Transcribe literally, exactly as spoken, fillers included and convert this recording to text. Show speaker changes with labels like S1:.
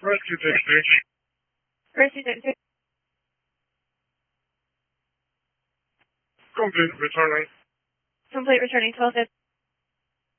S1: Right two sixty.
S2: Right two sixty.
S1: Complete returning.
S2: Complete returning twelve fifty.